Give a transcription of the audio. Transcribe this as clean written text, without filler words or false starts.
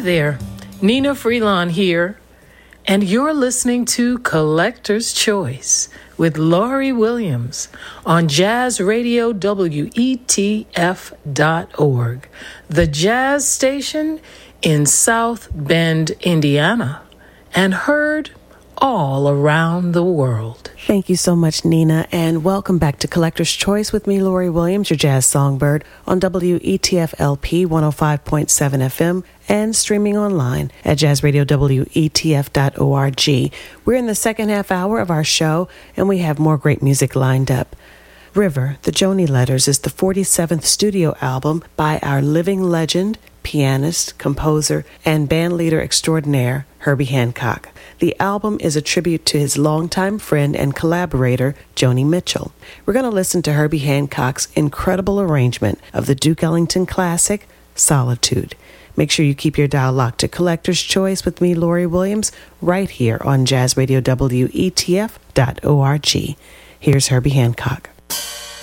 there, Nina Freelon here, and you're listening to Collector's Choice with Laurie Williams on Jazz Radio WETF.org, the jazz station in South Bend, Indiana, and heard all around the world. Thank you so much, Nina, and welcome back to Collector's Choice with me, Laurie Williams, your jazz songbird, on WETF-LP 105.7 FM and streaming online at jazzradiowetf.org. We're in the second half hour of our show, and we have more great music lined up. River, the Joni Letters, is the 47th studio album by our living legend, pianist, composer, and bandleader extraordinaire, Herbie Hancock. The album is a tribute to his longtime friend and collaborator, Joni Mitchell. We're going to listen to Herbie Hancock's incredible arrangement of the Duke Ellington classic, Solitude. Make sure you keep your dial locked to Collector's Choice with me, Laurie Williams, right here on Jazz Radio WETF.org. Here's Herbie Hancock.